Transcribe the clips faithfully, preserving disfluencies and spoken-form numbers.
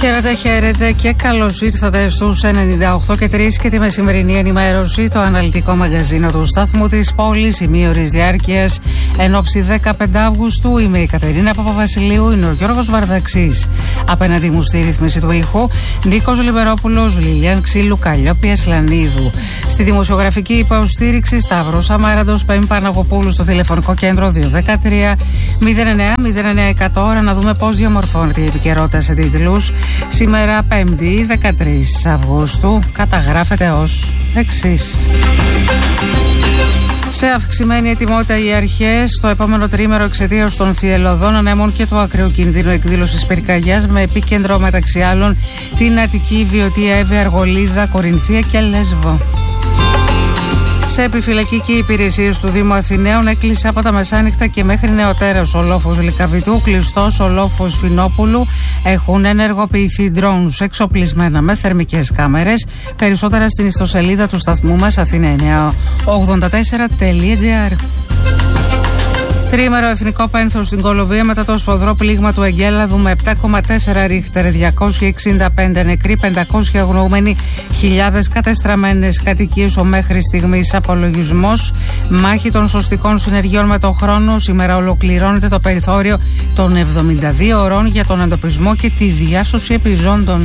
Χαίρετε, χαίρετε και καλώς ήρθατε στους ενενήντα οκτώ και τρία και τη μεσημερινή ενημέρωση, το αναλυτικό μαγαζίνο του σταθμού της πόλης, ημίωρης διάρκειας εν ώψη δεκαπέντε Αυγούστου. Είμαι η Κατερίνα Παπαβασιλείου, είναι ο Γιώργος Βαρδαξής. Απέναντι μου στη ρύθμιση του ήχου, Νίκος Λιμπερόπουλος, Λιλιάν Ξύλου, Καλλιόπη Ασλανίδου. Στη δημοσιογραφική υποστήριξη, Σταύρος Αμάραντος, Πέμπη Παναγοπούλου, στο τηλεφωνικό κέντρο δύο ένα τρία μηδέν εννέα μηδέν εννέα εκατό. Ώρα να δούμε πώς διαμορφώνεται η επικαιρότητα σε τίτλους. Σήμερα Πέμπτη δεκατρείς Αυγούστου καταγράφεται ως εξής. Σε αυξημένη ετοιμότητα οι αρχές στο επόμενο τρίμερο εξαιτίας των θυελλωδών ανέμων και του ακραίου κινδύνου εκδήλωσης πυρκαγιάς, με επίκεντρο μεταξύ άλλων την Αττική, Βιωτία, Εύβοια, Αργολίδα, Κορινθία και Λέσβο. Σε επιφυλακή και οι υπηρεσίες του Δήμου Αθηναίων, έκλεισε από τα μεσάνυχτα και μέχρι νεοτέρας ο λόφος Λυκαβητού, κλειστός ο λόφος Φινόπουλου. Έχουν ενεργοποιηθεί drones εξοπλισμένα με θερμικές κάμερες. Περισσότερα στην ιστοσελίδα του σταθμού μας αθήνα εννιά ογδόντα τέσσερα τελεία τζι άρ. Τρίμερο εθνικό πένθος στην Κολοβία μετά το σφοδρό πλήγμα του Εγκέλαδου με επτά κόμμα τέσσερα ρίχτερ, διακόσιοι εξήντα πέντε νεκροί, πεντακόσιοι αγνοούμενοι, χιλιάδες κατεστραμμένες κατοικίες ο μέχρι στιγμής απολογισμός. Μάχη των σωστικών συνεργειών με τον χρόνο. Σήμερα ολοκληρώνεται το περιθώριο των εβδομήντα δύο ωρών για τον εντοπισμό και τη διάσωση επιζώντων.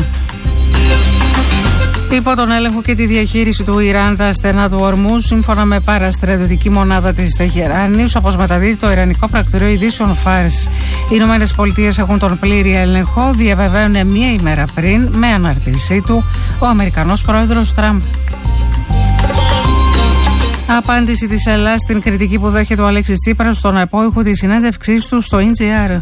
Υπό τον έλεγχο και τη διαχείριση του Ιράν τα στενά του Ορμού, σύμφωνα με παραστρατιωτική μονάδα της Τεχεράνης, όπως μεταδίδει το Ιρανικό πρακτορείο ειδήσεων Φάρς. Οι Ηνωμένες Πολιτείες έχουν τον πλήρη έλεγχο, διαβεβαίωνε μία ημέρα πριν, με αναρτήσή του, ο Αμερικανός πρόεδρος Τραμπ. Απάντηση της Ελλάδας στην κριτική που δέχεται ο Αλέξης Τσίπρας στον απόϊχο της συνέντευξής του στο ι τζι αρ.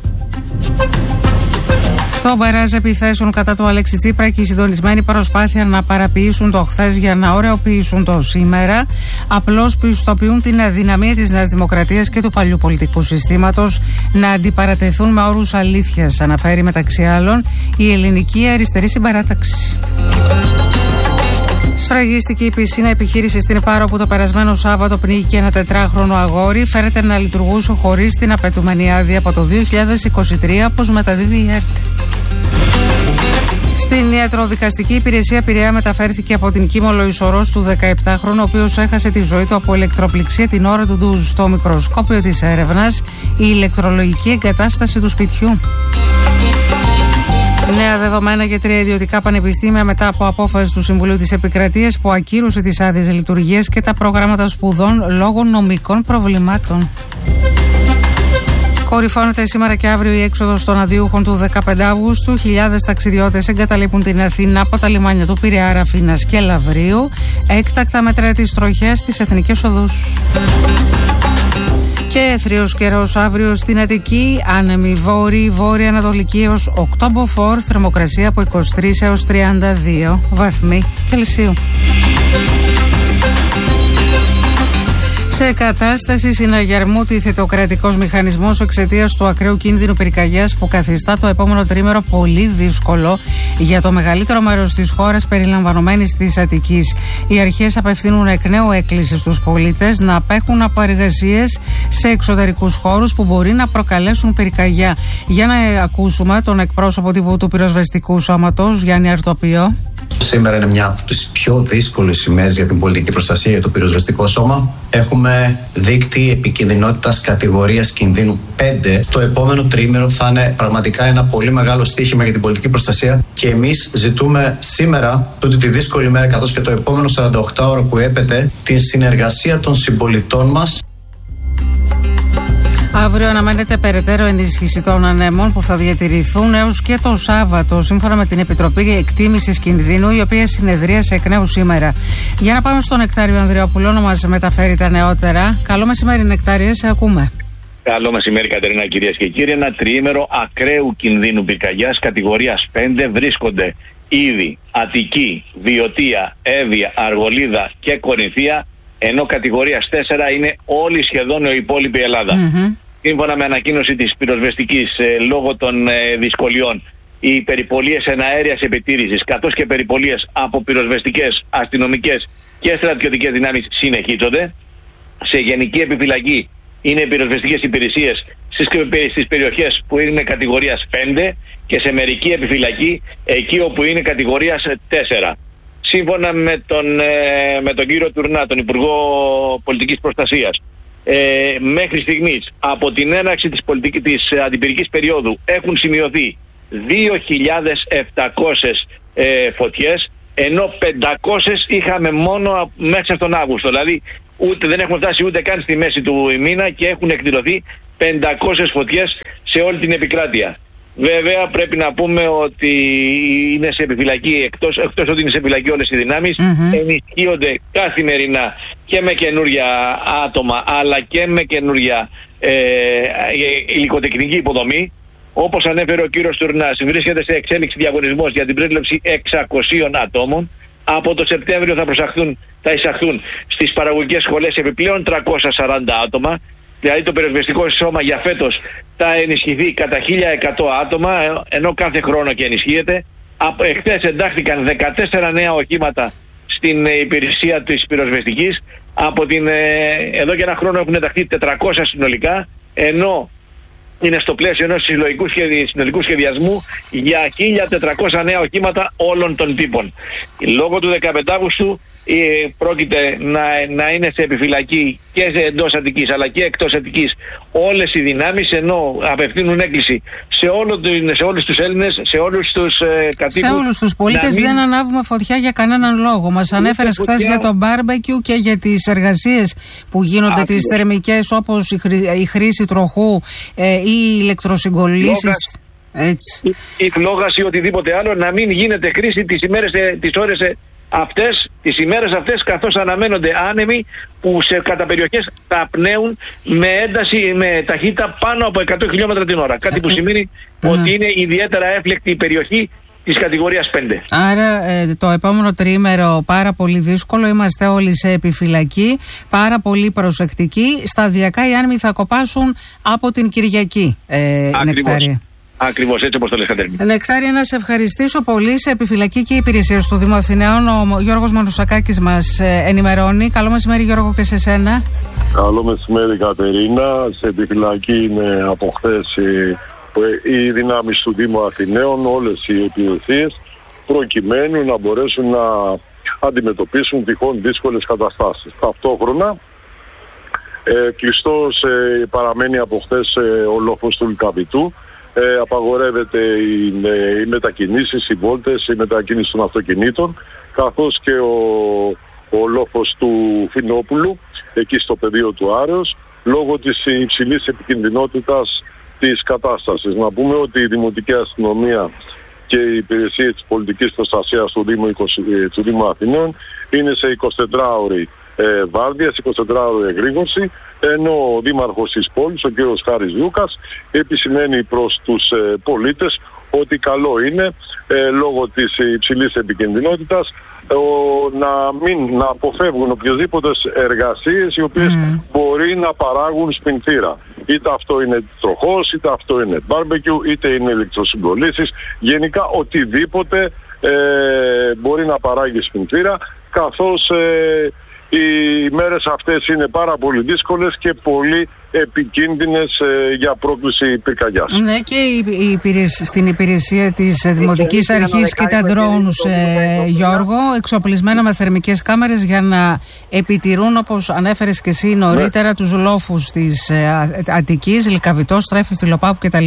Το μπαράζ επιθέσεων κατά του Αλέξη Τσίπρα και η συντονισμένη προσπάθεια να παραποιήσουν το χθες για να ωρεοποιήσουν το σήμερα, απλώς πιστοποιούν την αδυναμία της Νέας Δημοκρατίας και του παλιού πολιτικού συστήματος να αντιπαρατεθούν με όρους αλήθειας, αναφέρει μεταξύ άλλων η Ελληνική Αριστερή Συμπαράταξη. Σφραγίστηκε η πισίνα επιχείρηση στην Πάρο που το περασμένο Σάββατο πνίγηκε ένα τετράχρονο αγόρι. Φέρεται να λειτουργούσε χωρίς την απαιτούμενη άδεια από το δύο χιλιάδες είκοσι τρία, όπως μεταδίδει η ΕΡΤ. Στην ιατροδικαστική υπηρεσία Πειραιά μεταφέρθηκε από την Κίμολο Ισορρός του δεκαεπτάχρονου, ο οποίος έχασε τη ζωή του από ηλεκτροπληξία την ώρα του ντουζ. Στο μικροσκόπιο της έρευνας, η ηλεκτρολογική εγκατάσταση του σπιτιού. Νέα δεδομένα για τρία ιδιωτικά πανεπιστήμια μετά από απόφαση του Συμβουλίου της Επικρατείας που ακύρωσε τις άδειες λειτουργίας και τα προγράμματα σπουδών λόγω νομικών προβλημάτων. Κορυφώνεται σήμερα και αύριο η έξοδος των αδειούχων του δεκαπέντε Αυγούστου. Χιλιάδες ταξιδιώτες εγκαταλείπουν την Αθήνα από τα λιμάνια του Πειραιά, Ραφίνας και Λαβρίου. Έκτακτα μέτρα της τροχιάς στις εθνικές οδούς. Και έθριος καιρός αύριο στην Αττική, άνεμη βόρειη, βόρεια-ανατολική έως οκτώ μποφόρ, θερμοκρασία από είκοσι τρεις έως τριάντα δύο βαθμοί Κελσίου. Σε κατάσταση συναγερμού τίθεται ο κρατικός μηχανισμός εξαιτίας του ακραίου κίνδυνου πυρκαγιάς που καθιστά το επόμενο τρίμερο πολύ δύσκολο για το μεγαλύτερο μέρος της χώρας περιλαμβανομένης της Αττικής. Οι αρχές απευθύνουν εκ νέου έκκληση στους πολίτες να απέχουν από εργασίες σε εξωτερικούς χώρους που μπορεί να προκαλέσουν πυρκαγιά. Για να ακούσουμε τον εκπρόσωπο τύπου του πυροσβεστικού σώματος, Γιάννη Αρτοπιό. Σήμερα είναι μια από τις πιο δύσκολες ημέρες για την πολιτική προστασία για το πυροσβεστικό σώμα. Έχουμε δείκτη επικινδυνότητας κατηγορίας κινδύνου πέντε. Το επόμενο τρίμηνο θα είναι πραγματικά ένα πολύ μεγάλο στοίχημα για την πολιτική προστασία και εμείς ζητούμε σήμερα, τούτη τη δύσκολη ημέρα καθώς και το επόμενο σαράντα οκτώ ώρο που έπεται, την συνεργασία των συμπολιτών μας. Αύριο αναμένεται περαιτέρω ενίσχυση των ανέμων που θα διατηρηθούν έως και το Σάββατο, σύμφωνα με την Επιτροπή Εκτίμησης Κινδύνου, η οποία συνεδρίασε εκ νέου σήμερα. Για να πάμε στον Νεκτάριο Ανδριόπουλο να μας μεταφέρει τα νεότερα. Καλό μεσημέρι, Νεκτάριε, σε ακούμε. Καλό μεσημέρι, Κατερίνα, κυρίες και κύριοι. Ένα τριήμερο ακραίου κινδύνου πυρκαγιάς κατηγορίας πέντε βρίσκονται ήδη Αττική, Βιωτία, Εύβοια, Αργολίδα και Κορινθία, ενώ κατηγορίας τέσσερα είναι όλη σχεδόν η υπόλοιπη Ελλάδα. Mm-hmm. Σύμφωνα με ανακοίνωση της πυροσβεστικής, ε, λόγω των ε, δυσκολιών, οι περιπολίες εναέριας επιτήρησης καθώς και περιπολίες από πυροσβεστικές, αστυνομικές και στρατιωτικές δυνάμεις συνεχίζονται. Σε γενική επιφυλακή είναι οι πυροσβεστικές υπηρεσίες στις, στις περιοχές που είναι κατηγορίας πέντε και σε μερική επιφυλακή εκεί όπου είναι κατηγορίας τέσσερα. Σύμφωνα με τον, με τον κύριο Τουρνά, τον Υπουργό Πολιτικής Προστασίας, ε, μέχρι στιγμής από την έναρξη της, πολιτικής, της αντιπυρικής περίοδου έχουν σημειωθεί δύο χιλιάδες επτακόσιες ε, φωτιές, ενώ πεντακόσιες είχαμε μόνο μέσα στον Αύγουστο. Δηλαδή ούτε, δεν έχουμε φτάσει ούτε καν στη μέση του μήνα και έχουν εκδηλωθεί πεντακόσιες φωτιές σε όλη την επικράτεια. Βέβαια πρέπει να πούμε ότι είναι σε επιφυλακή, εκτός, εκτός ότι είναι σε επιφυλακή όλες οι δυνάμεις, mm-hmm. ενισχύονται καθημερινά και με καινούργια άτομα αλλά και με καινούργια ε, υλικοτεχνική υποδομή. Όπως ανέφερε ο κύριος Τουρνάς, βρίσκεται σε εξέλιξη διαγωνισμός για την πρέλευση εξακοσίων ατόμων. Από το Σεπτέμβριο θα, προσαχθούν, θα εισαχθούν στις παραγωγικές σχολές επιπλέον τριακόσια σαράντα άτομα. Δηλαδή το πυροσβεστικό σώμα για φέτος θα ενισχυθεί κατά χίλια εκατό άτομα, ενώ κάθε χρόνο και ενισχύεται. Εχθές εντάχθηκαν δεκατέσσερα νέα οχήματα στην υπηρεσία της πυροσβεστικής. Από την, εδώ και ένα χρόνο έχουν ενταχθεί τετρακόσια συνολικά, ενώ είναι στο πλαίσιο ενός συλλογικού συνολικού σχεδιασμού για χίλια τετρακόσια νέα οχήματα όλων των τύπων. Λόγω του δεκαπέντε Αυγούστου ε, πρόκειται να, να είναι σε επιφυλακή και εντός Αττικής αλλά και εκτός Αττικής όλες οι δυνάμεις, ενώ απευθύνουν έκκληση σε, όλο, σε όλους τους Έλληνες, σε όλους τους ε, κατοίκους. Σε όλους τους πολίτες μην... δεν ανάβουμε φωτιά για κανέναν λόγο. Μας ανέφερες χθες για το μπάρμπεκιου και για τις εργασίες που γίνονται, τις θερμικές, όπως η, χρή, η χρήση τροχού ε, ή οι ηλεκτροσυγκολλήσεις. Έτσι. Η, η φλόγας ή οτιδήποτε άλλο, να μην γίνεται χρήση τις, ημέρες, τις ώρες αυτές, τις ημέρες αυτές, καθώς αναμένονται άνεμοι που σε κατά περιοχές θα πνέουν με ένταση, με ταχύτητα πάνω από εκατό χιλιόμετρα την ώρα. Κάτι που σημαίνει mm. ότι είναι ιδιαίτερα έφλεκτη η περιοχή της κατηγορίας πέντε. Άρα ε, το επόμενο τριήμερο πάρα πολύ δύσκολο, είμαστε όλοι σε επιφυλακή, πάρα πολύ προσεκτικοί. Σταδιακά οι άνεμοι θα κοπάσουν από την Κυριακή, ε, Νεκτάρια. Ακριβώς, έτσι όπως το λες, Κατερίνα. Νεκτάρια, να σε ευχαριστήσω πολύ. Σε επιφυλακή και υπηρεσία του Δήμου Αθηναίων, ο Γιώργος Μανουσακάκης μας ε, ενημερώνει. Καλό μεσημέρι, Γιώργο, και σε σένα. Καλό μεσημέρι, Κατερίνα. Σε επιφυλακή είναι από χθες οι δυνάμεις του Δήμου Αθηναίων, όλες οι υπηρεσίες, προκειμένου να μπορέσουν να αντιμετωπίσουν τυχόν δύσκολες καταστάσεις. Ταυτόχρονα, ε, κλειστός ε, παραμένει από χθες ε, ο λόφος του Λυκαβητού. Ε, απαγορεύεται οι, ε, οι μετακινήσεις, οι βόλτες, η μετακίνηση των αυτοκινήτων, καθώς και ο, ο λόφος του Φινόπουλου, εκεί στο πεδίο του Άρεως, λόγω της υψηλής επικινδυνότητας της κατάστασης. Να πούμε ότι η Δημοτική Αστυνομία και η Υπηρεσία της Πολιτικής Προστασίας του Δήμου, του Δήμου Αθηνών είναι σε εικοσιτετράωρη ε, βάρδια, σε εικοσιτετράωρη εγρήγορση, ενώ ο Δήμαρχος της πόλης, ο κ. Χάρης Λούκας, επισημαίνει προς τους ε, πολίτες ότι καλό είναι ε, λόγω της υψηλής επικινδυνότητας ο, να, μην, να αποφεύγουν οποιασδήποτε εργασίες οι οποίες mm. μπορεί να παράγουν σπινθήρα. Είτε αυτό είναι τροχός, είτε αυτό είναι μπάρμπεκιου, είτε είναι ηλεκτροσυγκολλήσεις, γενικά οτιδήποτε ε, μπορεί να παράγει σπινθήρα, καθώς ε, οι μέρες αυτές είναι πάρα πολύ δύσκολες και πολύ επικίνδυνες ε, για πρόκληση πυρκαγιάς. Ναι, και η, η υπηρεσία, στην υπηρεσία της Δημοτικής Αρχής και τα drones, ε, Γιώργο, εξοπλισμένα με θερμικές κάμερες για να επιτηρούν, όπως ανέφερες και εσύ νωρίτερα, ναι, τους λόφους της ε, Αττικής, Λυκαβητός, Στρέφη, Φιλοπάπου κτλ.,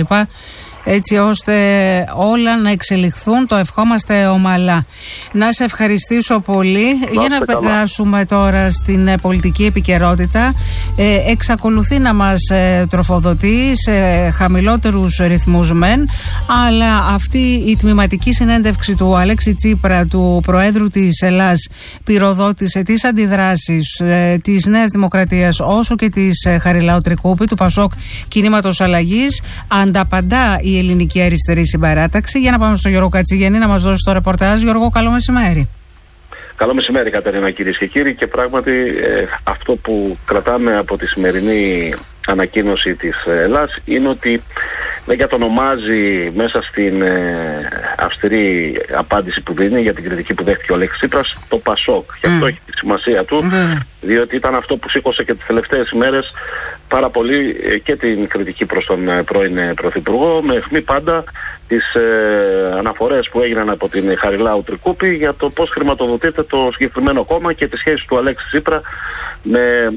έτσι ώστε όλα να εξελιχθούν. Το ευχόμαστε ομαλά. Να σε ευχαριστήσω πολύ. Να, για να περάσουμε τώρα στην ε, πολιτική επικαιρότητα. Ε, εξακολουθεί να μας ε, τροφοδοτεί σε χαμηλότερους ρυθμούς μεν, αλλά αυτή η τμηματική συνέντευξη του Αλέξη Τσίπρα, του Προέδρου της Ελλάς, πυροδότησε τις αντιδράσεις ε, της Νέας Δημοκρατίας όσο και της ε, Χαριλάου Τρικούπη, του Πασόκ Κινήματος Αλλαγής. Ανταπαντά η Ελληνική Αριστερή Συμπαράταξη. Για να πάμε στον Γιώργο Κατσιγενή να μας δώσει το ρεπορτάζ. Γιώργο, καλό μεσημέρι. Καλό μεσημέρι, Κατερίνα, κυρίες και κύριοι. Και πράγματι ε, αυτό που κρατάμε από τη σημερινή ανακοίνωση της Ελλάς είναι ότι λέγεται ονομάζει μέσα στην ε, αυστηρή απάντηση που δίνει για την κριτική που δέχτηκε ο Αλέξης Τσίπρας, το Πασόκ. Και αυτό Mm. έχει τη σημασία του, Mm. διότι ήταν αυτό που σήκωσε και τις τελευταίες ημέρες πάρα πολύ ε, και την κριτική προς τον ε, πρώην ε, Πρωθυπουργό, με αιχμή πάντα τις ε, αναφορές που έγιναν από την Χαριλάου Τρικούπη για το πώς χρηματοδοτείται το συγκεκριμένο κόμμα και τις σχέσεις του Αλέξη Τσίπρα με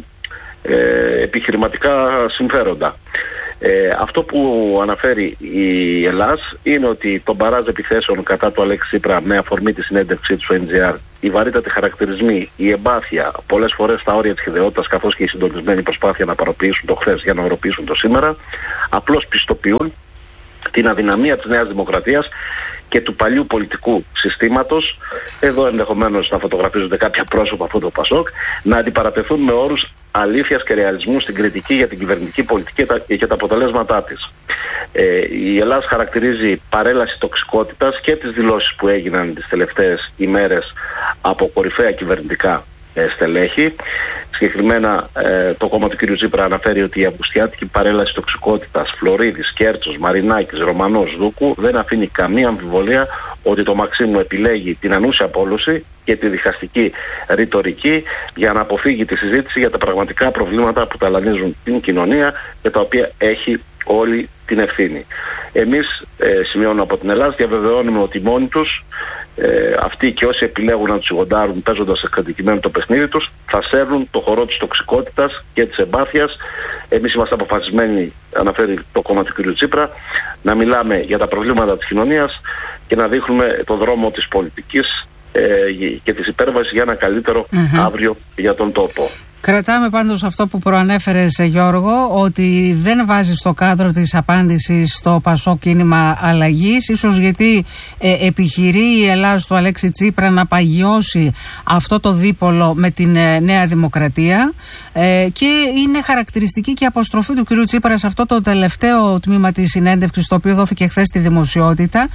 ε, επιχειρηματικά συμφέροντα. Ε, αυτό που αναφέρει η Ελλάς είναι ότι το μπαράζ επιθέσεων κατά του Αλέξη Τσίπρα με αφορμή τη συνέντευξή του στο εν τζι αρ, οι βαρύτατοι χαρακτηρισμοί, η εμπάθεια, πολλές φορές στα όρια της χυδαιότητας, καθώς και η συντονισμένη προσπάθεια να παροποιήσουν το χθες για να οροποιήσουν το σήμερα, απλώς πιστοποιούν την αδυναμία της Νέας Δημοκρατίας και του παλιού πολιτικού συστήματος, εδώ ενδεχομένως να φωτογραφίζονται κάποια πρόσωπα αυτού του Πασόκ, να αντιπαρατεθούν με όρους αλήθειας και ρεαλισμού στην κριτική για την κυβερνητική πολιτική και τα αποτελέσματά της. Ε, η Ελλάδα χαρακτηρίζει παρέλαση τοξικότητας και τις δηλώσεις που έγιναν τις τελευταίες ημέρες από κορυφαία κυβερνητικά ε, στελέχη. Συγκεκριμένα ε, το κόμμα του κ. Τσίπρα αναφέρει ότι η αυγουστιάτικη παρέλαση τοξικότητας Φλωρίδης, Κέρτσος, Μαρινάκης, Ρωμανός, Δούκου δεν αφήνει καμία αμφιβολία ότι το Μαξίμου επιλέγει την ανούσια πόλωση και τη διχαστική ρητορική για να αποφύγει τη συζήτηση για τα πραγματικά προβλήματα που ταλανίζουν την κοινωνία και τα οποία έχει όλη την ευθύνη. Εμείς, ε, σημειώνω από την Ελλάδα, διαβεβαιώνουμε ότι μόνοι τους ε, αυτοί και όσοι επιλέγουν να τους σιγοντάρουν παίζοντας εκατοικημένο το παιχνίδι τους, θα σέρνουν το χορό της τοξικότητας και της εμπάθειας. Εμείς είμαστε αποφασισμένοι, αναφέρει το κόμμα του κ. Τσίπρα, να μιλάμε για τα προβλήματα της κοινωνίας και να δείχνουμε το δρόμο της πολιτικής ε, και της υπέρβασης για ένα καλύτερο mm-hmm. αύριο για τον τόπο. Κρατάμε πάντως αυτό που προανέφερες, Γιώργο, ότι δεν βάζει στο κάδρο της απάντησης στο Πασόκ κίνημα αλλαγής, ίσως γιατί ε, επιχειρεί η Ελλάδα του Αλέξη Τσίπρα να παγιώσει αυτό το δίπολο με την ε, Νέα Δημοκρατία ε, και είναι χαρακτηριστική και η αποστροφή του κ. Τσίπρα σε αυτό το τελευταίο τμήμα της συνέντευξης, το οποίο δόθηκε χθες στη δημοσιότητα,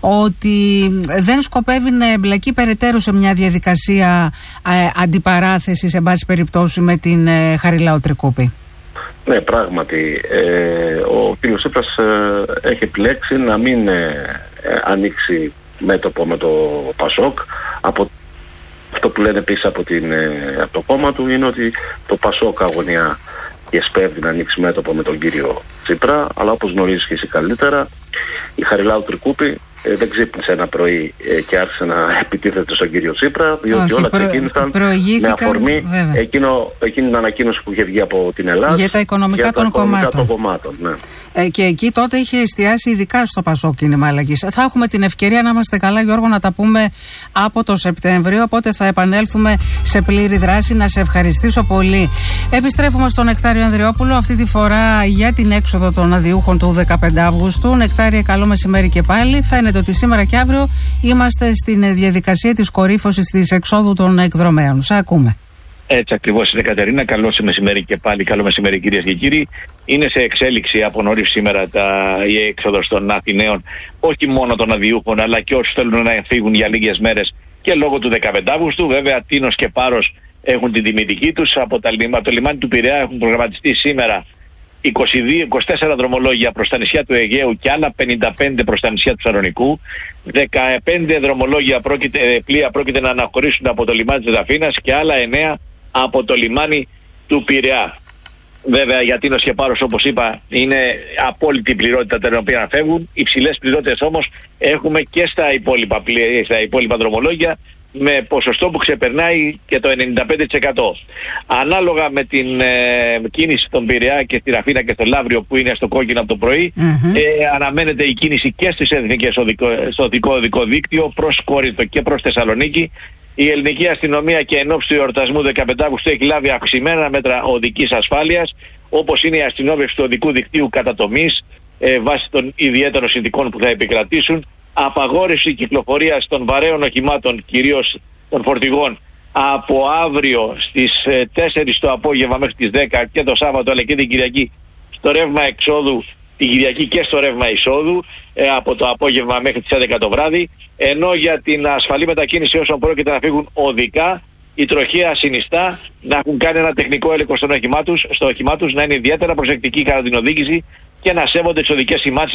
ότι δεν σκοπεύει να εμπλακεί περαιτέρω σε μια διαδικασία ε, αντιπαράθεσης, σε μπάση περιπτώσει, με την ε, Χαριλάου Τρικούπη. Ναι, πράγματι. Ε, ο κ. Τσίπρας ε, έχει επιλέξει να μην ε, ε, ανοίξει μέτωπο με το Πασόκ. Από αυτό που λένε επίσης από, την, ε, από το κόμμα του είναι ότι το Πασόκ αγωνιά και σπέβδει να ανοίξει μέτωπο με τον κύριο Τσίπρα, αλλά όπως γνωρίζεις και εσύ καλύτερα, η Χαριλάου Τρικούπη ε, δεν ξύπνησε ένα πρωί ε, και άρχισε να επιτίθεται στον κύριο Τσίπρα, διότι όχι, όλα προ, ξεκίνησαν με αφορμή εκείνο, εκείνη την ανακοίνωση που είχε βγει από την Ελλάδα για τα οικονομικά για των, τα οικονομικά των κομμάτων. Ναι. Ε, και εκεί τότε είχε εστιάσει ειδικά στο Πασόκ κίνημα αλλαγής. Θα έχουμε την ευκαιρία, να είμαστε καλά, Γιώργο, να τα πούμε από το Σεπτέμβριο, οπότε θα επανέλθουμε σε πλήρη δράση. Να σε ευχαριστήσω πολύ. Επιστρέφουμε στον Νεκτάριο Ανδριόπουλο, αυτή τη φορά για την έξοδο των αδειούχων του δεκαπέντε Αυγούστου. Νεκτάριε, καλό μεσημέρι και πάλι. Φαίνεται ότι σήμερα και αύριο είμαστε στην διαδικασία της κορύφωσης της εξόδου των εκδρομέων. Σε ακούμε. Έτσι ακριβώς είναι, Κατερίνα. Καλό μεσημέρι και πάλι. Καλό μεσημέρι, κυρίες και κύριοι. Είναι σε εξέλιξη από νωρίς σήμερα τα, η έξοδος των Αθηναίων, όχι μόνο των αδειούχων, αλλά και όσοι θέλουν να φύγουν για λίγες μέρες και λόγω του δεκαπέντε Αυγούστου. Βέβαια, Τίνος και Πάρος έχουν την τιμητική τους. Από, τα, από το λιμάνι του Πειραιά έχουν προγραμματιστεί σήμερα είκοσι δύο, είκοσι τέσσερα δρομολόγια προς τα νησιά του Αιγαίου και άλλα πενήντα πέντε προς τα νησιά του Σαλονικού. δεκαπέντε δρομολόγια πρόκειται, πλοία πρόκειται να αναχωρήσουν από το λιμάνι της Αθήνας και άλλα εννέα από το λιμάνι του Πειραιά. Βέβαια, για Τίνος και Πάρος, όπως είπα, είναι απόλυτη πληρότητα την οποία να φεύγουν. Υψηλές πληρότητες όμως έχουμε και στα υπόλοιπα, στα υπόλοιπα δρομολόγια, με ποσοστό που ξεπερνάει και το ενενήντα πέντε τοις εκατό. Ανάλογα με την ε, κίνηση των Πειραιά και στη Ραφίνα και στο Λαύριο, που είναι στο κόκκινο από το πρωί, mm-hmm. ε, αναμένεται η κίνηση και στις εθνικές οδικό, στο οδικό οδικό δίκτυο προς Κόρινθο και προς Θεσσαλονίκη. Η ελληνική αστυνομία και εν ώψη του εορτασμού δεκαπέντε Αυγούστου έχει λάβει αυξημένα μέτρα οδικής ασφάλειας, όπως είναι η αστυνόμευση του οδικού δικτύου κατά τομής, ε, βάσει των ιδιαίτερων συνθηκών που θα επικρατήσουν, απαγόρευση κυκλοφορίας των βαρέων οχημάτων, κυρίως των φορτηγών, από αύριο στις τέσσερις το απόγευμα μέχρι τις δέκα και το Σάββατο, αλλά και την Κυριακή στο ρεύμα εξόδου, την Κυριακή και στο ρεύμα εισόδου, ε, από το απόγευμα μέχρι τις έντεκα το βράδυ. Ενώ για την ασφαλή μετακίνηση όσων πρόκειται να φύγουν οδικά, η τροχέα συνιστά να έχουν κάνει ένα τεχνικό έλεγχο στο όχημά τους, στο όχημά τους, να είναι ιδιαίτερα προσεκτικοί κατά την οδήγηση και να σέβονται τις οδικές σημάνσεις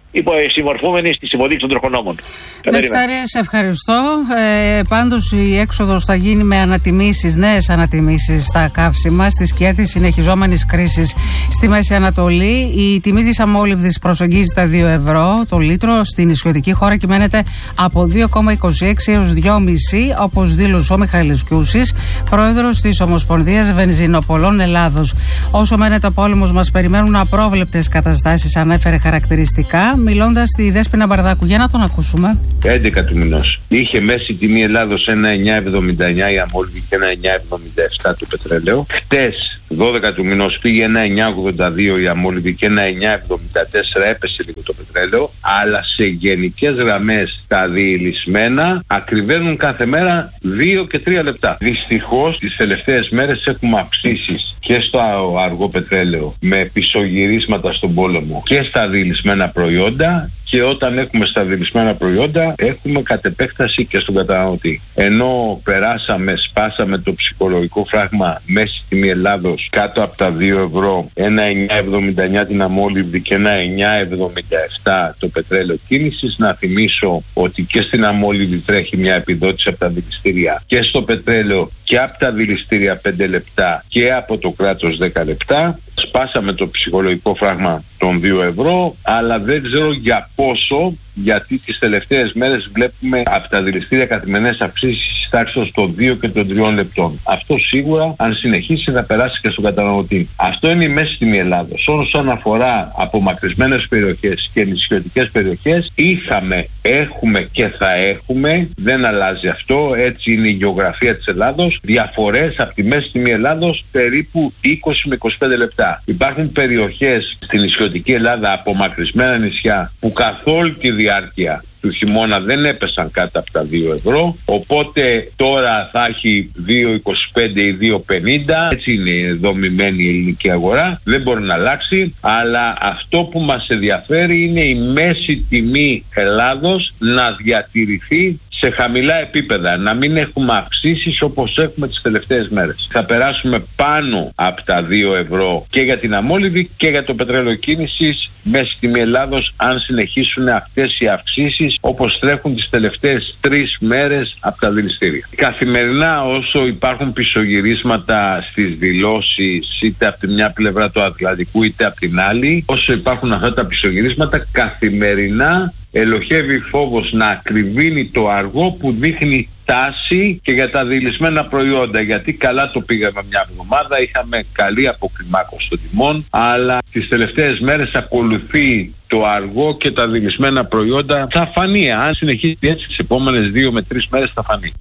συμμορφούμενοι στις υποδείξεις των τροχονόμων. Νεκτάρια, σε ευχαριστώ. Ε, πάντως η έξοδος θα γίνει με ανατιμήσεις, νέες ανατιμήσεις στα καύσιμα στη σκιά της συνεχιζόμενης κρίσης στη Μέση Ανατολή. Η τιμή της αμόλυβδης προσεγγίζει τα δύο ευρώ το λίτρο. Στην νησιωτική χώρα κυμαίνεται από δύο κόμμα είκοσι έξι έως δύο κόμμα πέντε, όπως δήλωσε ο Μιχαήλ Κιούσης, πρόεδρος της Ομοσπονδίας Βενζινοπολών Ελλάδος. Όσο μένεται ο πόλεμος, μας περιμένουν απρόβλεπτες καταστάσεις, ανέφερε χαρακτηριστικά, μιλώντας στη Δέσποινα Μπαρδάκου. Για να τον ακούσουμε. έντεκα του μηνός. Είχε μέση τιμή Ελλάδος ένα κόμμα εννιακόσια εβδομήντα εννιά η αμόλυβδη και ένα κόμμα εννιακόσια εβδομήντα επτά το πετρέλαιο. Χτες, δώδεκα του μηνός, πήγε ένα κόμμα εννιακόσια ογδόντα δύο η αμόλυβδη και ένα κόμμα εννιακόσια εβδομήντα τέσσερα, έπεσε λίγο το πετρέλαιο, αλλά σε γενικές γραμμές τα διηλυσμένα ακριβένουν κάθε μέρα δύο και τρία λεπτά. Δυστυχώς τις τελευταίες μέρες έχουμε αυξήσεις και στο αργό πετρέλαιο με πισωγυρίσματα στον πόλεμο και στα διηλυσμένα προϊόντα, και όταν έχουμε στα διηλυσμένα προϊόντα έχουμε κατ' επέκταση και στον καταναλωτή. Ενώ περάσαμε, σπάσαμε το ψυχολογικό φράγμα μέση τιμή Ελλάδος κάτω από τα δύο ευρώ, ένα κόμμα εννιακόσια εβδομήντα εννιά την αμόλυβδη και ένα κόμμα εννιακόσια εβδομήντα επτά το πετρέλαιο κίνησης. Να θυμίσω ότι και στην αμόλυβδη τρέχει μια επιδότηση από τα δηληστήρια και στο πετρέλαιο και από τα δηληστήρια πέντε λεπτά και από το κράτος δέκα λεπτά. Σπάσαμε το ψυχολογικό φράγμα των δύο ευρώ, αλλά δεν ξέρω για πόσο, γιατί τις τελευταίες μέρες βλέπουμε από τα δηληστήρια καθημερινές αυξήσεις τάξης των δύο και των τριών λεπτών. Αυτό σίγουρα, αν συνεχίσει, θα περάσει και στον καταναλωτή. Αυτό είναι η μέση τιμή Ελλάδος. Όσον αφορά απομακρυσμένες περιοχές και νησιωτικές περιοχές, είχαμε, έχουμε και θα έχουμε, δεν αλλάζει αυτό, έτσι είναι η γεωγραφία της Ελλάδος, διαφορές από τη μέση τιμή Ελλάδος περίπου είκοσι με είκοσι πέντε λεπτά. Υπάρχουν περιοχές στην νησιωτική Ελλάδα, απομακρυσμένα νησιά, που καθ' όλη τη διάρκεια του χειμώνα δεν έπεσαν κάτω από τα δύο ευρώ, οπότε τώρα θα έχει δύο είκοσι πέντε ή δύο πενήντα, έτσι είναι δομημένη η ελληνική αγορά, δεν μπορεί να αλλάξει, αλλά αυτό που μας ενδιαφέρει είναι η μέση τιμή Ελλάδος να διατηρηθεί σε χαμηλά επίπεδα, να μην έχουμε αυξήσεις όπως έχουμε τις τελευταίες μέρες. Θα περάσουμε πάνω από τα δύο ευρώ και για την αμόλυβδη και για το πετρέλαιο κίνησης μέση τιμή Ελλάδος, αν συνεχίσουν αυτές οι αυξήσεις όπως τρέχουν τις τελευταίες τρεις μέρες από τα δηληστήρια. Καθημερινά, όσο υπάρχουν πισωγυρίσματα στις δηλώσεις είτε από τη μια πλευρά του Ατλαντικού είτε από την άλλη, όσο υπάρχουν αυτά τα πισωγυρίσματα, καθημερινά ελοχεύει φόβος να ακριβίνει το αργό που δείχνει τάση και για τα διηλυσμένα προϊόντα, γιατί καλά το πήγαμε μια εβδομάδα, είχαμε καλή αποκλιμάκωση των τιμών, αλλά τις τελευταίες μέρες ακολουθεί το αργό και τα διηλυσμένα προϊόντα. Θα φανεί, αν συνεχίσει έτσι τις επόμενες δύο με τρεις μέρες θα φανεί.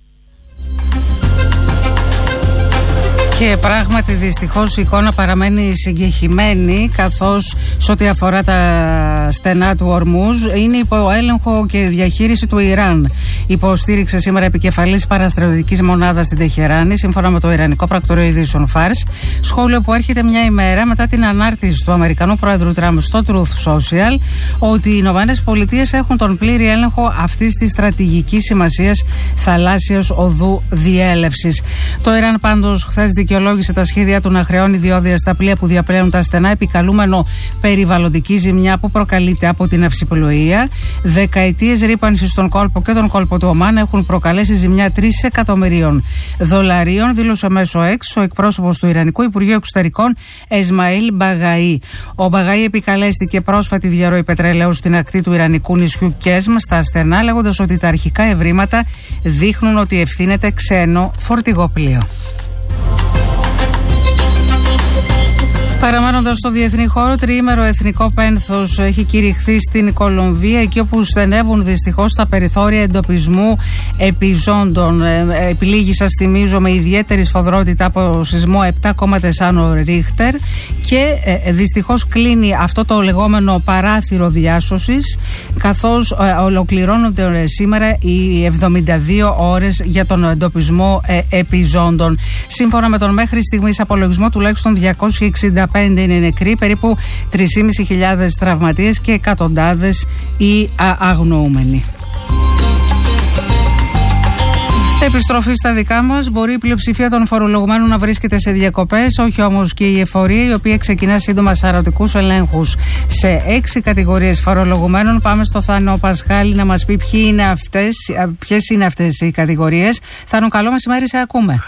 Και πράγματι δυστυχώς η εικόνα παραμένει συγκεχημένη, καθώς σε ό,τι αφορά τα στενά του Ορμούζ είναι υπό έλεγχο και διαχείριση του Ιράν. Υποστήριξε σήμερα επικεφαλής παραστρατιωτικής μονάδας στην Τεχεράνη, σύμφωνα με το Ιρανικό Πρακτορείο Ειδήσεων Φάρς, σχόλιο που έρχεται μια ημέρα μετά την ανάρτηση του Αμερικανού Πρόεδρου Τραμπ στο Truth Social ότι οι Ηνωμένες Πολιτείες έχουν τον πλήρη έλεγχο αυτής της στρατηγικής σημασίας θαλάσσιας οδού διέλευσης. Το Ιράν πάντως χθες δικαιολόγησε τα σχέδια του να χρεώνει διόδια στα πλοία που διαπλέουν τα στενά, επικαλούμενο περιβαλλοντική ζημιά που προκαλείται από την αυσιπλοεία. Δεκαετίες ρύπανσης στον κόλπο και τον κόλπο του Ομάν έχουν προκαλέσει ζημιά τρεις εκατομμυρίων δολαρίων, δήλωσε μέσω X ο εκπρόσωπος του Ιρανικού Υπουργείου Εξωτερικών Εσμαήλ Μπαγαή. Ο Μπαγαή επικαλέστηκε πρόσφατη διαρροή πετρελαίου στην ακτή του Ιρανικού νησιού Κέσμ στα στενά, λέγοντας ότι τα αρχικά ευρήματα δείχνουν ότι ευθύνεται ξένο φορτηγό-πλοίο. Παραμένοντας στο διεθνή χώρο, τριήμερο εθνικό πένθος έχει κηρυχθεί στην Κολομβία, εκεί όπου στενεύουν δυστυχώς τα περιθώρια εντοπισμού επιζώντων. Ε, επιλήγει, σας θυμίζω, με ιδιαίτερη σφοδρότητα από σεισμό επτά κόμμα τέσσερα Ρίχτερ και ε, δυστυχώς κλείνει αυτό το λεγόμενο παράθυρο διάσωσης, καθώς ε, ολοκληρώνονται σήμερα οι εβδομήντα δύο ώρες για τον εντοπισμό ε, επιζώντων. Σύμφωνα με τον μέχρι στιγμής απολογισμό, τουλάχιστον διακόσιοι εξήντα πέντε είναι νεκροί, περίπου τρεις χιλιάδες πεντακόσιοι τραυματίες και εκατοντάδες οι αγνοούμενοι. Επιστροφή στα δικά μας. Μπορεί η πλειοψηφία των φορολογουμένων να βρίσκεται σε διακοπές, όχι όμως και η εφορία, η οποία ξεκινά σύντομα σαρωτικούς ελέγχους σε έξι κατηγορίες φορολογουμένων. Πάμε στο Θάνο Πασχάλη να μας πει ποιοι είναι αυτές, ποιες είναι αυτές οι κατηγορίες. Θάνο, καλό μεσημέρι, σε ακούμε.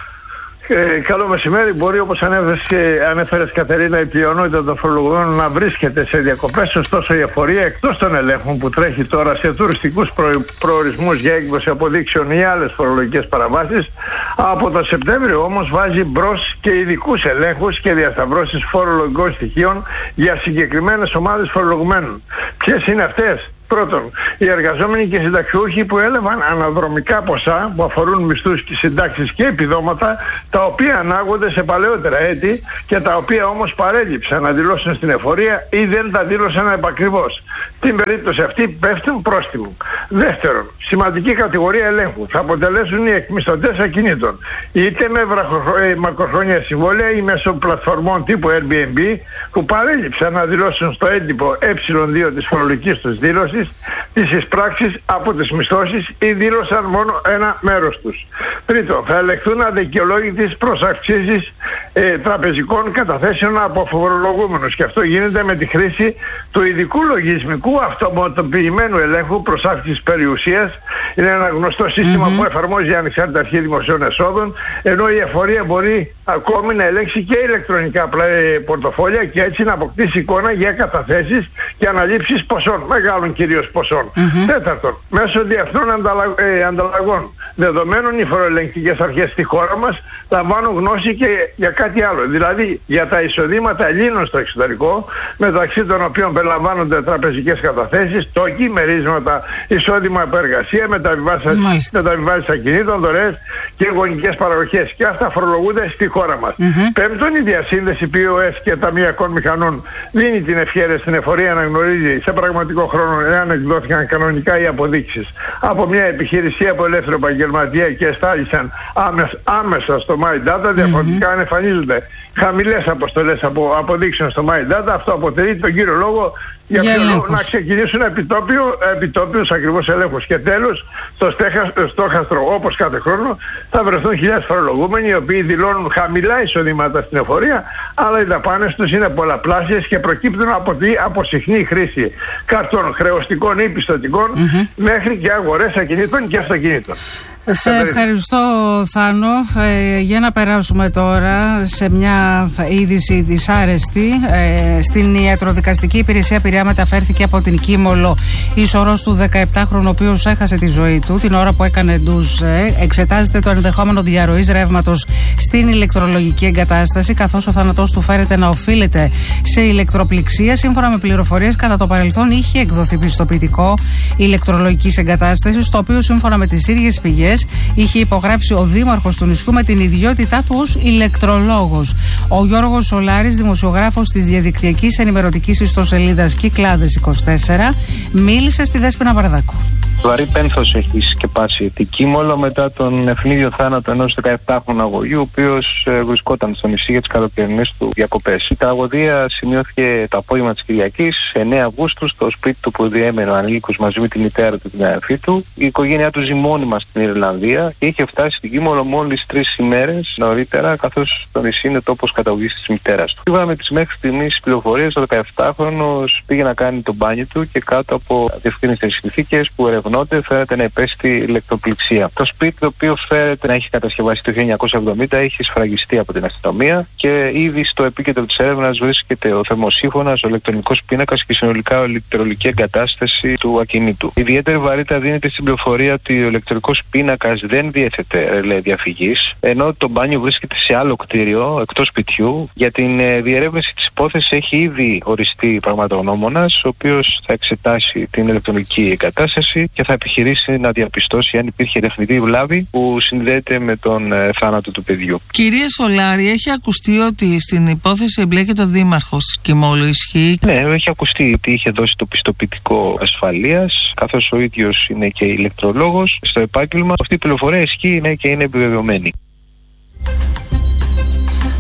Ε, καλό μεσημέρι. Μπορεί, όπως ανέφερες Κατερίνα, η πλειονότητα των φορολογουμένων να βρίσκεται σε διακοπές, ωστόσο η εφορία, εκτός των ελέγχων που τρέχει τώρα σε τουριστικούς προ, προορισμούς για έκδοση αποδείξεων ή άλλες φορολογικές παραβάσεις, από το Σεπτέμβριο όμως βάζει μπρος και ειδικούς ελέγχους και διασταυρώσεις φορολογικών στοιχείων για συγκεκριμένες ομάδες φορολογουμένων. Ποιες είναι αυτές? Πρώτον, οι εργαζόμενοι και συνταξιούχοι που έλαβαν αναδρομικά ποσά που αφορούν μισθούς και συντάξεις και επιδόματα, τα οποία ανάγονται σε παλαιότερα έτη και τα οποία όμως παρέλειψαν να δηλώσουν στην εφορία ή δεν τα δήλωσαν επακριβώς. Την περίπτωση αυτή πέφτουν πρόστιμο. Δεύτερον, σημαντική κατηγορία ελέγχου θα αποτελέσουν οι εκμισθωτές ακινήτων, είτε με μακροχρόνια συμβόλαια ή μέσω πλατφορμών τύπου Airbnb, που παρέλειψαν να δηλώσουν στο έντυπο ε δύο της φορολογικής τους δήλωσης τις εισπράξεις από τις μισθώσεις ή δήλωσαν μόνο ένα μέρος τους. Τρίτον, θα ελεγχθούν αδικαιολόγητες προς αυξήσεις ε, τραπεζικών καταθέσεων από φορολογούμενους, και αυτό γίνεται με τη χρήση του ειδικού λογισμικού αυτοματοποιημένου ελέγχου προς αύξησης περιουσίας. Είναι ένα γνωστό σύστημα mm-hmm. που εφαρμόζει η Ανεξάρτητη Αρχή Δημοσίων Εσόδων, ενώ η εφορία μπορεί ακόμη να ελέγξει και ηλεκτρονικά πορτοφόλια και έτσι να αποκτήσει εικόνα για καταθέσεις και αναλήψεις ποσών, μεγάλων κυρίως ποσών. Mm-hmm. Τέταρτον, μέσω διεθνών ανταλλα... ε, ανταλλαγών δεδομένων, οι φοροελεγκτικές αρχές στη χώρα μας λαμβάνουν γνώση και για κάτι άλλο, δηλαδή για τα εισοδήματα Ελλήνων στο εξωτερικό, μεταξύ των οποίων περιλαμβάνονται τραπεζικές καταθέσεις, τόκοι, μερίσματα, εισόδημα από εργασία, μεταβιβάσεις ακινήτων, δωρεές και γονικές παραγωγές, και αυτά φορολογούνται στη χώρα μας. Mm-hmm. Πέμπτον, η διασύνδεση πι ο ες και ταμειακών μηχανών δίνει την ευχέρεια στην εφορία να γνωρίζει σε πραγματικό χρόνο εάν εκδόθηκαν κανονικά οι αποδείξεις από μια επιχείρηση από ελεύθερο επαγγελματία και εστάλησαν άμεσα, άμεσα στο MyData. Διαφορετικά, mm-hmm. αν εμφανίζονται χαμηλές αποστολές από αποδείξεων στο MyData, αυτό αποτελεί τον κύριο λόγο για, για λόγο να ξεκινήσουν επιτόπιο, επιτόπιους ακριβώς ελέγχους. Και τέλος, στο στόχαστρο, όπως κάθε χρόνο, θα βρεθούν χιλιάδες φορολογούμενοι οι οποίοι δηλώνουν χαμηλά εισοδήματα στην εφορία, αλλά οι δαπάνες τους είναι πολλαπλάσιες και προκύπτουν από, τη, από συχνή χρήση καρτών χρεωστικών ή πιστωτικών, mm-hmm. μέχρι και αγορές ακινήτων και αυτοκινήτων. Σε ευχαριστώ, Θάνο. Ε, για να περάσουμε τώρα σε μια είδηση δυσάρεστη. Ε, στην ιατροδικαστική υπηρεσία Πειραιά μεταφέρθηκε από την Κίμολο ίσορρος του δεκαεπτάχρονου, ο οποίος έχασε τη ζωή του την ώρα που έκανε ντουζ. Ε, εξετάζεται το ενδεχόμενο διαρροής ρεύματος στην ηλεκτρολογική εγκατάσταση, καθώς ο θάνατός του φέρεται να οφείλεται σε ηλεκτροπληξία. Σύμφωνα με πληροφορίες, κατά το παρελθόν είχε εκδοθεί πιστοποιητικό ηλεκτρολογικής εγκατάστασης, το οποίο σύμφωνα με τις ίδιες πηγές είχε υπογράψει ο δήμαρχος του νησιού με την ιδιότητά του ως ηλεκτρολόγος. Ο Γιώργος Σολάρης, δημοσιογράφος της διαδικτυακής ενημερωτικής ιστοσελίδας Κυκλάδες είκοσι τέσσερα, μίλησε στη Δέσποινα Βαρδάκου. Βαρύ πένθος έχει σκεπάσει την Κίμολο μετά τον ευνίδιο θάνατο ενός δεκαεπτάχρονου αγωγείου, ο οποίος ε, βρισκόταν στο νησί για τις καλοκαιρινές του διακοπές. Η τραγωδία σημειώθηκε το απόγευμα της Κυριακής, εννέα Αυγούστου, στο σπίτι του που διέμενε ο ανήλικος μαζί με τη μητέρα του και την αδερφή του. Η οικογένειά του ζει μόνιμα στην Ιρλανδία και είχε φτάσει στην Κίμολο μόλις τρεις ημέρες νωρίτερα, καθώς το νησί είναι τόπος καταγωγής της μητέρας του. Σύμφωνα με τις μέχρι στιγμής πληροφορίες, ο δεκαεπτάχρονος πήγε να κάνει το μπάνιο του και κάτω από διευκρίνητες συνθήκες που ερευνώνται φαίνεται να υπέστη ηλεκτροπληξία. Το σπίτι, το οποίο φαίνεται να έχει κατασκευαστεί το χίλια εννιακόσια εβδομήντα, έχει σφραγιστεί από την αστυνομία και ήδη στο επίκεντρο της έρευνας βρίσκεται ο θερμοσύφωνας, ο ηλεκτρονικός πίνακας και συνολικά η ηλεκτρολογική εγκατάσταση του ακινήτου. Ιδιαίτερη βαρύτητα δίνεται στην πληροφορία ότι ο ηλεκτρονικός πίνακας δεν διέθετε ρελέ διαφυγής, ενώ το μπάνιο βρίσκεται σε άλλο κτίριο εκτός σπιτιού. Για την ε, διερεύνηση της υπόθεσης έχει ήδη οριστεί πραγματογνώμονας, ο οποίος θα εξετάσει την ηλεκτρονική εγκατάσταση και θα επιχειρήσει να διαπιστώσει αν υπήρχε τεχνητή βλάβη που συνδέεται με τον ε, θάνατο του παιδιού. Κύριε Σολάρη, έχει ακουστεί ότι στην υπόθεση εμπλέκεται ο δήμαρχος Κιμόλου, ισχύει? Ναι, έχει ακουστεί ότι είχε δώσει το πιστοποιητικό ασφαλείας, καθώς ο ίδιος είναι και ηλεκτρολόγος στο επάγγελμα. Αυτή η πληροφορία ισχύει, ναι, και είναι επιβεβαιωμένη.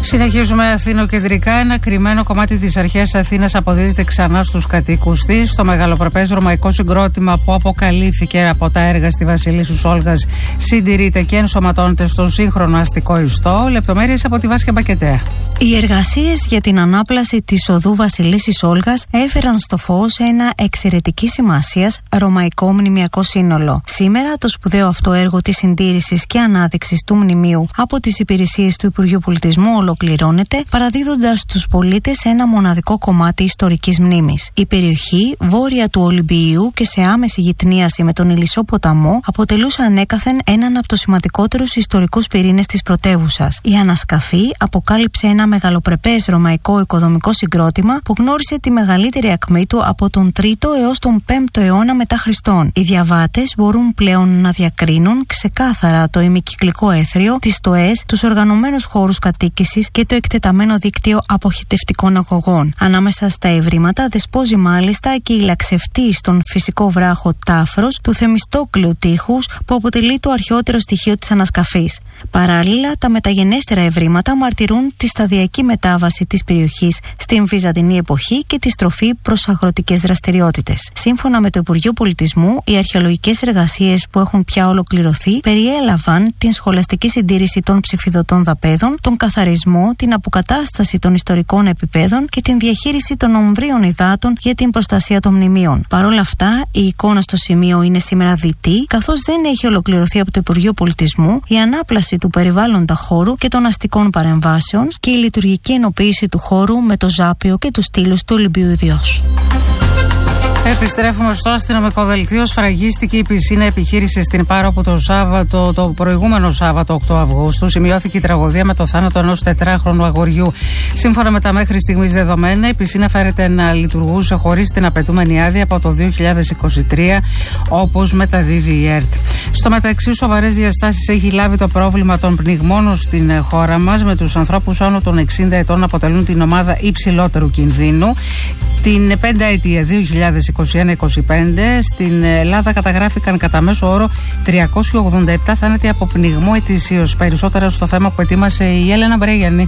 Συνεχίζουμε αθηνοκεντρικά. Ένα κρυμμένο κομμάτι της αρχαίας Αθήνας αποδίδεται ξανά στους κατοίκους της. Στο μεγαλοπρεπές ρωμαϊκό συγκρότημα που αποκαλύφθηκε από τα έργα στη Βασιλίσσους Όλγας συντηρείται και ενσωματώνεται στον σύγχρονο αστικό ιστό. Λεπτομέρειες από τη Βάσια Μπακετέα. Οι εργασίες για την ανάπλαση της οδού Βασιλίσσης Όλγας έφεραν στο φως ένα εξαιρετική σημασίας ρωμαϊκό μνημειακό σύνολο. Σήμερα το σπουδαίο αυτό έργο της συντήρησης και ανάδειξης του μνημείου από τις υπηρεσίες του Υπουργείου Πολιτισμού ολοκληρώνεται, παραδίδοντας στους πολίτες ένα μοναδικό κομμάτι ιστορικής μνήμης. Η περιοχή βόρεια του Ολυμπιού και σε άμεση γειτνίαση με τον Ηλισσό ποταμό αποτελούσε ανέκαθεν έναν από τους σημαντικότερους ιστορικούς πυρήνες της πρωτεύουσας. Η ανασκαφή αποκάλυψε ένα μεγαλοπρεπές ρωμαϊκό οικοδομικό συγκρότημα που γνώρισε τη μεγαλύτερη ακμή του από τον τρίτο έως τον πέμπτο αιώνα μετά Χριστόν. Οι διαβάτες μπορούν πλέον να διακρίνουν ξεκάθαρα το ημικυκλικό έθριο, τις στοές, τους οργανωμένους χώρους κατοίκησης και το εκτεταμένο δίκτυο αποχετευτικών αγωγών. Ανάμεσα στα ευρήματα δεσπόζει μάλιστα και η λαξευτή στον φυσικό βράχο Τάφρος του Θεμιστόκλειου τείχους που αποτελεί το αρχαιότερο στοιχείο της ανασκαφής. Παράλληλα, τα μεταγενέστερα ευρήματα μαρτυρούν τη σταδιακή μετάβαση της περιοχής στην Βυζαντινή εποχή και τη στροφή προς αγροτικές δραστηριότητες. Σύμφωνα με το Υπουργείο Πολιτισμού, οι αρχαιολογικές εργασίες που έχουν πια ολοκληρωθεί περιέλαβαν την σχολαστική συντήρηση των ψηφιδωτών δαπέδων, τον καθαρισμό, την αποκατάσταση των ιστορικών επιπέδων και την διαχείριση των ομβρίων υδάτων για την προστασία των μνημείων. Παρ' όλα αυτά, η εικόνα στο σημείο είναι σήμερα δυτή, καθώς δεν έχει ολοκληρωθεί από το Υπουργείο Πολιτισμού η ανάπλαση του περιβάλλοντα χώρου και των αστικών παρεμβάσεων και η λειτουργική ενοποίηση του χώρου με το ζάπιο και τους στήλους του Ολυμπίου ιδίως. Επιστρέφουμε στο αστυνομικό δελτίο. Σφραγίστηκε η πισίνα επιχείρηση στην Πάρο από το Σάββατο, το προηγούμενο Σάββατο οκτώ Αυγούστου. Σημειώθηκε η τραγωδία με το θάνατο ενός τετράχρονου αγοριού. Σύμφωνα με τα μέχρι στιγμής δεδομένα, η πισίνα φέρεται να λειτουργούσε χωρίς την απαιτούμενη άδεια από το δύο χιλιάδες είκοσι τρία, όπως μεταδίδει η ΕΡΤ. Στο μεταξύ, σοβαρές διαστάσεις έχει λάβει το πρόβλημα των πνιγμών στην χώρα μας, με τους ανθρώπους άνω των εξήντα ετών να αποτελούν την ομάδα υψηλότερου κινδύνου. Την πενταετία δύο χιλιάδες είκοσι ένα είκοσι πέντε στην Ελλάδα καταγράφηκαν κατά μέσο όρο τριακόσιοι ογδόντα επτά θάνατοι από πνιγμό ετησίως. Περισσότερα στο θέμα που ετοίμασε η Έλενα Μπρέγιανη.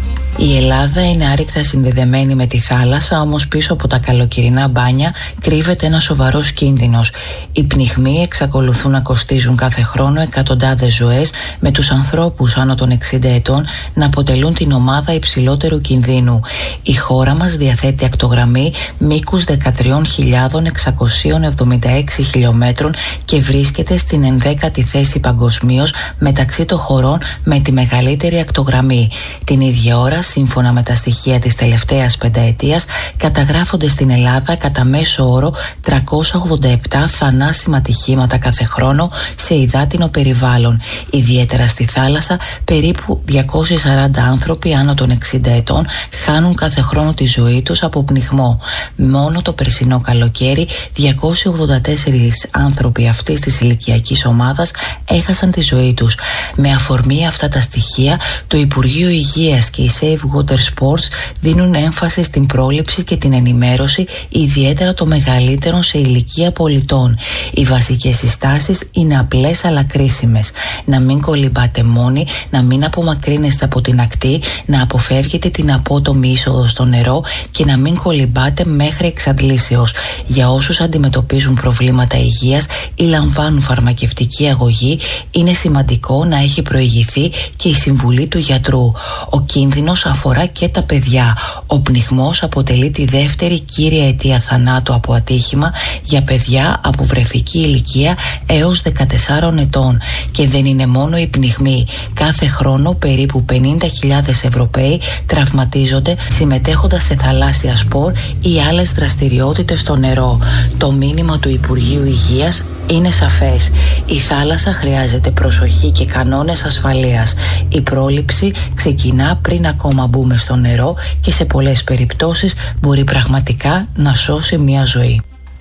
Η Ελλάδα είναι άρρηκτα συνδεδεμένη με τη θάλασσα, όμως πίσω από τα καλοκαιρινά μπάνια κρύβεται ένας σοβαρός κίνδυνος. Οι πνιγμοί εξακολουθούν να κοστίζουν κάθε χρόνο εκατοντάδες ζωές, με τους ανθρώπους άνω των εξήντα ετών να αποτελούν την ομάδα υψηλότερου κινδύνου. Η χώρα μας διαθέτει ακτογραμμή μήκους δεκατρείς χιλιάδες εξακόσια εβδομήντα έξι χιλιόμετρων και βρίσκεται στην ενδέκατη θέση παγκοσμίως μεταξύ των χωρών με τη μεγαλύτερη ακτογραμμή. Την ίδια ώρα, σύμφωνα με τα στοιχεία της τελευταίας πενταετίας, καταγράφονται στην Ελλάδα κατά μέσο όρο τριακόσια ογδόντα επτά θανάσιμα ατυχήματα κάθε χρόνο σε υδάτινο περιβάλλον. Ιδιαίτερα στη θάλασσα, περίπου διακόσιοι σαράντα άνθρωποι άνω των εξήντα ετών χάνουν κάθε χρόνο τη ζωή τους από πνιγμό. Μόνο το περσινό καλοκαίρι, διακόσιοι ογδόντα τέσσερις άνθρωποι αυτής της ηλικιακής ομάδας έχασαν τη ζωή τους. Με αφορμή αυτά τα στοιχεία, το Υπουργείο Υγείας και η Save Water Sports δίνουν έμφαση στην πρόληψη και την ενημέρωση, ιδιαίτερα των μεγαλύτερων σε ηλικία πολιτών. Οι βασικές συστάσεις είναι απλές αλλά κρίσιμες. Να μην κολυμπάτε μόνοι, να μην απομακρύνεστε από την ακτή, να αποφεύγετε την απότομη είσοδο στο νερό και να μην κολυμπάτε μέχρι εξαντλήσεως. Για όσους αντιμετωπίζουν προβλήματα υγείας ή λαμβάνουν φαρμακευτική αγωγή, είναι σημαντικό να έχει προηγηθεί και η συμβουλή του γιατρού. Ο κίνδυνος αφορά και τα παιδιά. Ο πνιγμός αποτελεί τη δεύτερη κύρια αιτία θανάτου από ατύχημα για παιδιά από βρεφική ηλικία έως δεκατεσσάρων ετών. Και δεν είναι μόνο οι πνιγμοί. Κάθε χρόνο περίπου πενήντα χιλιάδες Ευρωπαίοι τραυματίζονται συμμετέχοντας σε θαλάσσια σπορ ή άλλες δραστηριότητες στο νερό. Το μήνυμα του Υπουργείου Υγείας είναι σαφές. Η θάλασσα χρειάζεται προσοχή και κανόνες ασφαλείας. Η πρόληψη ξεκινά πριν ακόμα μπούμε στο νερό και σε πολλές περιπτώσεις μπορεί πραγματικά να σώσει μια ζωή.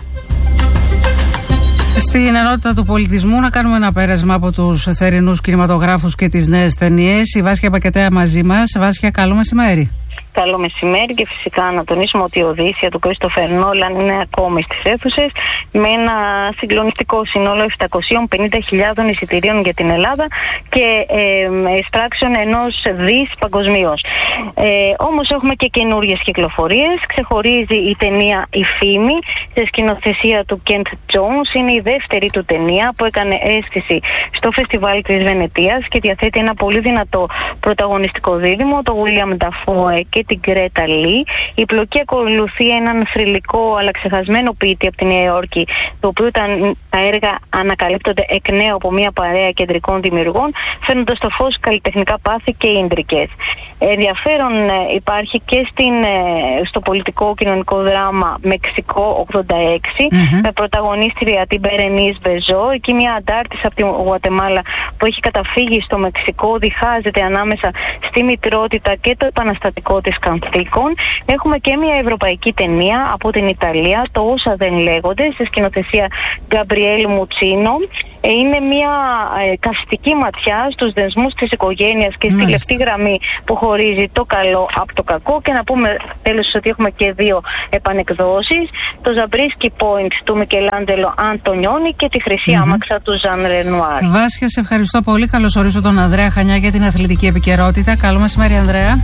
Στην ενότητα του πολιτισμού να κάνουμε ένα πέρασμα από τους θερινούς κινηματογράφους και τις νέες ταινίες. Η Βάσια Μπακετέα μαζί μας. Βάσια, καλό μεσημέρι. Καλό μεσημέρι και φυσικά να τονίσουμε ότι η Οδύσσια του Κρίστοφερ Νόλαν είναι ακόμη στις αίθουσες με ένα συγκλονιστικό σύνολο επτακόσιες πενήντα χιλιάδες εισιτηρίων για την Ελλάδα και ε, εισπράξεων ενός δις παγκοσμίως. Ε, όμως έχουμε και καινούριες κυκλοφορίες. Ξεχωρίζει η ταινία «Η Φήμη» σε σκηνοθεσία του Κεντ Τζόνς. Είναι η δεύτερη του ταινία που έκανε αίσθηση στο φεστιβάλ της Βενετίας και διαθέτει ένα πολύ δυνατό πρωταγωνιστικό δίδυμο, το William Dafoe και την Γκρέτα Λι. Η πλοκή ακολουθεί έναν θρυλικό αλλά ξεχασμένο ποιητή από τη Νέα Υόρκη, το οποίο τα, τα έργα ανακαλύπτονται εκ νέου από μια παρέα κεντρικών δημιουργών, φέρνοντας στο φως καλλιτεχνικά πάθη και ίντρικες. Ενδιαφέρον υπάρχει και στην, στο πολιτικό κοινωνικό δράμα Μεξικό ογδόντα έξι, mm-hmm. με πρωταγωνίστρια την Μπερενίς Μπεζό. Εκεί μια αντάρτης από τη Γουατεμάλα που έχει καταφύγει στο Μεξικό διχάζεται ανάμεσα στη μητρότητα και το επαναστατικό της καθήκον. Έχουμε και μια ευρωπαϊκή ταινία από την Ιταλία, το «Όσα δεν λέγονται», σε σκηνοθεσία Γκαμπριέλ Μουτσίνο. Είναι μια ε, καυστική ματιά στους δεσμούς της οικογένειας και στη λεπτή γραμμή που χωρίζει το καλό από το κακό. Και να πούμε τέλος ότι έχουμε και δύο επανεκδόσεις, το Ζαμπρίσκι Point του Μικελάντζελο Αντωνιόνι και τη Χρυσή mm-hmm. Άμαξα του Ζαν Ρενουάρ. Βάσια, σε ευχαριστώ πολύ. Καλώς ορίζω τον Ανδρέα Χανιά για την αθλητική επικαιρότητα. Καλό μεσημέρι, Ανδρέα.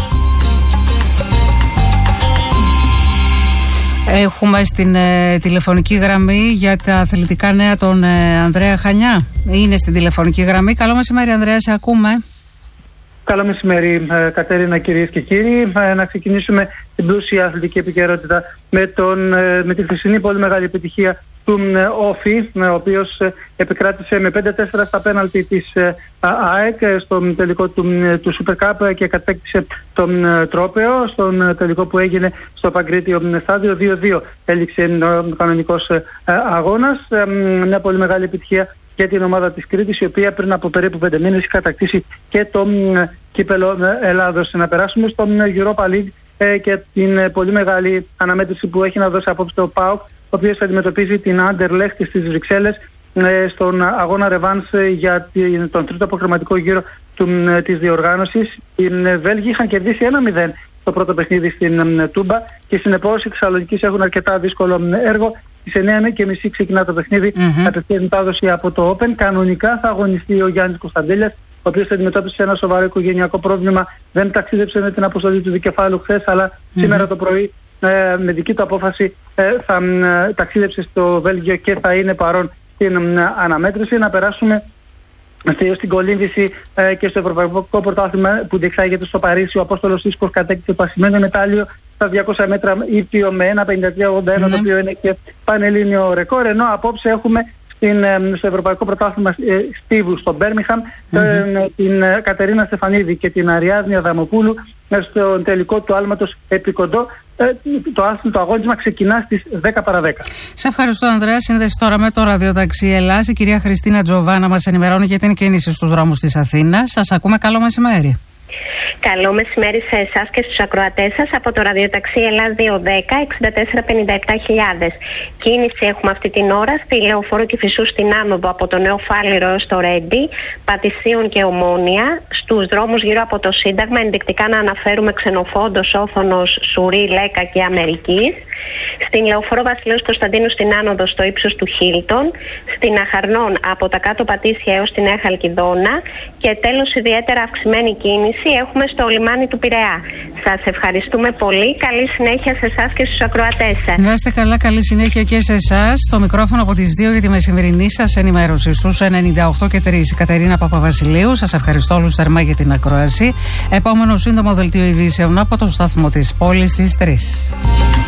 Έχουμε στην ε, τηλεφωνική γραμμή για τα αθλητικά νέα τον ε, Ανδρέα Χανιά. Είναι στην τηλεφωνική γραμμή. Καλό μεσημέρι, Ανδρέα, σε ακούμε. Καλό μεσημέρι, ε, Κατερίνα, κυρίες και κύριοι. Ε, να ξεκινήσουμε την πλούσια αθλητική επικαιρότητα με, τον, ε, με τη χθεσινή πολύ μεγάλη επιτυχία του ε, Όφη, ε, ο οποίος ε, επικράτησε με πέντε τέσσερα στα πέναλτι της ε, ΑΕΚ ε, στον τελικό του, ε, του Super Cup και κατέκτησε τον ε, τρόπαιο στον ε, τελικό που έγινε στο Παγκρίτιο στάδιο. δύο δύο έληξε ο κανονικός ε, αγώνας. Ε, μια πολύ μεγάλη επιτυχία για την ομάδα της Κρήτης, η οποία πριν από περίπου πέντε μήνες έχει κατακτήσει και το ε, κύπελο ε, Ελλάδος. Να περάσουμε στον Europa League ε, και την ε, πολύ μεγάλη αναμέτρηση που έχει να δώσει απόψε το ΠΑΟΚ, ο οποίος αντιμετωπίζει την Άντερλεχτ στις Βρυξέλλες ε, στον αγώνα ρεβάνς για την, τον τρίτο αποκριματικό γύρο του, ε, της διοργάνωσης. Οι ε, Βέλγοι είχαν κερδίσει ένα μηδέν το πρώτο παιχνίδι στην ε, Τούμπα και συνεπώς οι Θεσσαλονικείς έχουν αρκετά δύσκολο ε, έργο. Στις εννιά και μισή ξεκινά το παιχνίδι, mm-hmm. απευθεία μετάδοση από το Open. Κανονικά θα αγωνιστεί ο Γιάννης Κωνσταντέλιας, ο οποίος αντιμετώπισε ένα σοβαρό οικογενειακό πρόβλημα. Δεν ταξίδεψε με την αποστολή του δικεφάλου χθες, αλλά mm-hmm. σήμερα το πρωί ε, με δική του απόφαση ε, θα ε, ταξίδεψε στο Βέλγιο και θα είναι παρόν στην ε, αναμέτρηση. Να περάσουμε στην κολύμβηση ε, και στο Ευρωπαϊκό Πρωτάθλημα που διεξάγεται στο Παρίσι. Ο Απόστολος Ίσκος κατέκτησε το ασημένιο μετάλλιο στα διακόσια μέτρα ύπτιο με ένα πενήντα τρία ογδόντα ένα, mm-hmm. το οποίο είναι και πανελλήνιο ρεκόρ. Ενώ απόψε έχουμε στην, στο Ευρωπαϊκό Πρωτάθλημα ε, Στίβου στο Μπέρμιχαμ mm-hmm. ε, την ε, Κατερίνα Στεφανίδη και την Αριάδνη Αδαμοπούλου ε, στον τελικό του άλματος επί κοντό. Ε, το, το αγώνισμα ξεκινά στις δέκα παρά δέκα. Σε ευχαριστώ, Ανδρέα. Σύνδεση τώρα με το ραδιοταξί Ελλάς. Η κυρία Χριστίνα Τζοβάνα μας ενημερώνει για την κίνηση στους δρόμους της Αθήνας. Σας ακούμε. Καλό μεσημέρι. Καλό μεσημέρι σε εσάς και στους ακροατές σας από το ραδιοταξί Ελλάς διακόσια δέκα εξήντα τέσσερα πενήντα επτά χιλιάδες. Κίνηση έχουμε αυτή την ώρα στη Λεωφόρο Κηφισού στην άνοδο από το Νέο Φάληρο έως το Ρέντι, Πατησίων και Ομόνια. Στους δρόμους γύρω από το Σύνταγμα ενδεικτικά να αναφέρουμε Ξενοφόντος, Όθωνος, Σουρή, Λέκα και Αμερικής. Στην Λεωφόρο Βασιλέως Κωνσταντίνου στην άνοδο στο ύψος του Χίλτον. Στην Αχαρνών από τα κάτω Πατήσια έως τη Νέα Χαλκιδόνα. Και τέλος ιδιαίτερα αυξημένη κίνηση έχουμε στο λιμάνι του Πειραιά. Σας ευχαριστούμε πολύ. Καλή συνέχεια σε εσάς και στους ακροατές σας. Να είστε καλά, καλή συνέχεια και σε εσάς. Το μικρόφωνο από τις δύο για τη μεσημερινή σας ενημέρωση στους ενενήντα οκτώ και τρία. Η Κατερίνα Παπαβασιλείου. Σας ευχαριστώ όλους θερμά για την ακρόαση. Επόμενο σύντομο δελτίο ειδήσεων από το σταθμό της πόλης στις τρεις.